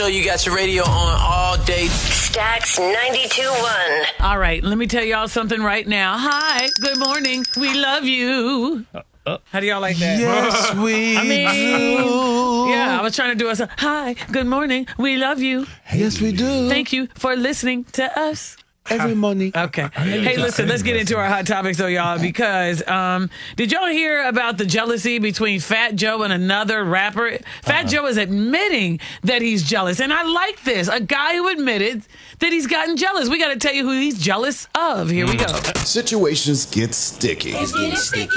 sure you got your radio on all day. Stacks 92.1. All right, let me tell y'all something right now. Hi, good morning. We love you. How do y'all like that? Yes, we do. Yeah, I was trying to do a hi, good morning. We love you. Yes, we do. Thank you for listening to us. Every morning. Okay. Hey, listen, let's get into our hot topics, though, y'all, because did y'all hear about the jealousy between Fat Joe and another rapper? Fat Joe is admitting that he's jealous, and I like this. A guy who admitted that he's gotten jealous. We got to tell you who he's jealous of. Here we go. Situations get sticky. It's getting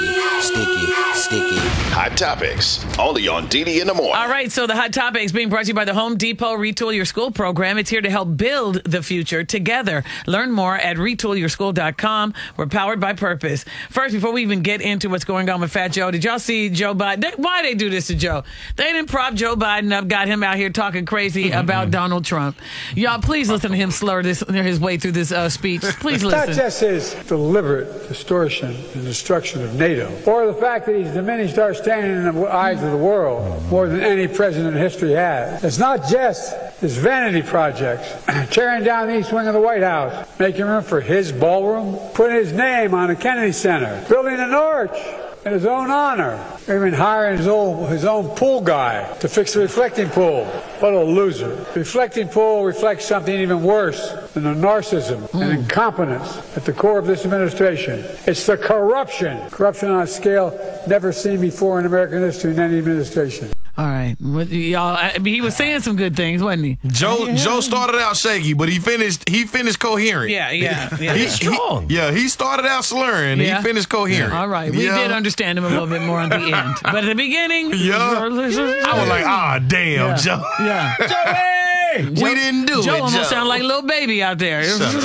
sticky. Hot topics, only on DD in the morning. All right, so the hot topics being brought to you by the Home Depot Retool Your School program. It's here to help build the future together. Learn more at retoolyourschool.com. We're powered by purpose. First, before we even get into what's going on with Fat Joe, did y'all see Joe Biden? Why they do this to Joe? They didn't prop Joe Biden up, got him out here talking crazy about Donald Trump. Y'all, please listen to him slur his way through this speech. Please listen. It's not just his deliberate distortion and destruction of NATO, or the fact that he's diminished our standing in the eyes of the world more than any president in history has. It's not just his vanity projects, tearing down the east wing of the White House, making room for his ballroom, putting his name on the Kennedy Center, building an arch in his own honor, even hiring his own pool guy to fix the reflecting pool. What a loser. The reflecting pool reflects something even worse than the narcissism and incompetence at the core of this administration. It's the corruption on a scale never seen before in American history in any administration. All right, y'all. I mean, he was saying some good things, wasn't he? Joe started out shaky, but he finished coherent. Yeah. He's strong. He started out slurring. Yeah. He finished coherent. All right, we did understand him a little bit more at the end, but at the beginning, I was like, damn, Joe. Yeah. Joey! We didn't do Joe it, almost sounded like Little Baby out there.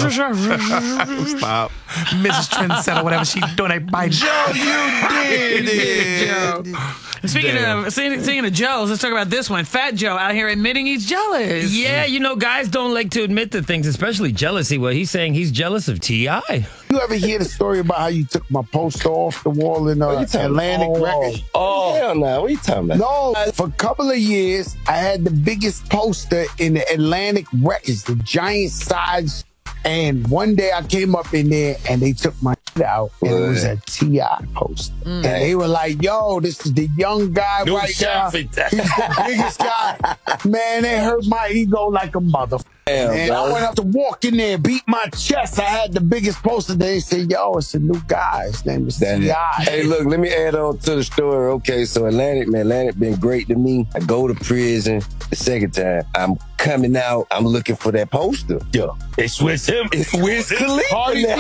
Stop. Mrs. Trendsetter, whatever she's doing, Joe, you did it. Speaking of Joes, let's talk about this one. Fat Joe out here admitting he's jealous. Yeah, guys don't like to admit to things, especially jealousy. Well, he's saying he's jealous of T.I. You ever hear the story about how you took my poster off the wall in Atlantic Records? Oh, hell no. What are you talking about? No, for a couple of years, I had the biggest poster in the Atlantic Records, the giant size. And one day I came up in there and they took my shit out and it was a T.I. poster. And they were like, yo, this is the young guy right now. He's the biggest guy. Man, they hurt my ego like a motherfucker. And I went up to walk in there, beat my chest. I had the biggest poster. They said, yo, it's a new guy. His name is T.I. Hey, look, let me add on to the story. Okay, so Atlantic been great to me. I go to prison the second time. I'm coming out. I'm looking for that poster. Yo, it's Wiz Khalifa.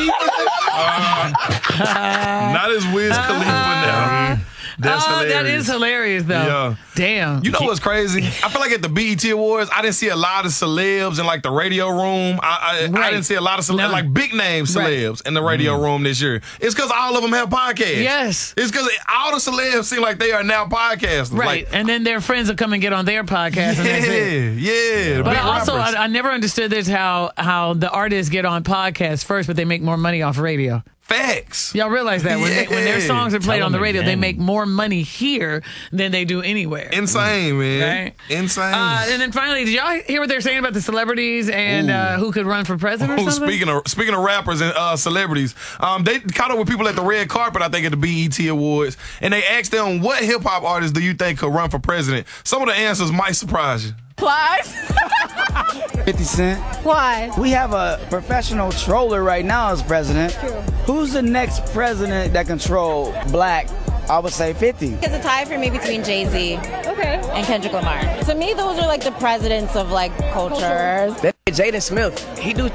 Not as Wiz Khalifa now. That's hilarious. That is hilarious, though. Yeah. Damn. You know what's crazy? I feel like at the BET Awards, I didn't see a lot of celebs in like the radio room. I didn't see a lot of celebs, like big name celebs in the radio room this year. It's because all of them have podcasts. Yes. It's because all the celebs seem like they are now podcasters. Right. And then their friends will come and get on their podcast. And that's it. Yeah. But I never understood this, how the artists get on podcasts first, but they make more money off radio. Facts. Y'all realize that when their songs are played on the radio, they make more money here than they do anywhere. Insane, man. Right? Insane. And then finally, did y'all hear what they're saying about the celebrities and who could run for president or something? Speaking of rappers and celebrities, they caught up with people at the red carpet, I think, at the BET Awards, and they asked them, what hip-hop artists do you think could run for president? Some of the answers might surprise you. Plies. 50 Cent. Why? We have a professional troller right now as president. True. Who's the next president that control black? I would say 50. It's a tie for me between Jay-Z and Kendrick Lamar. To me, those are like the presidents of like cultures. That Jaden Smith, he do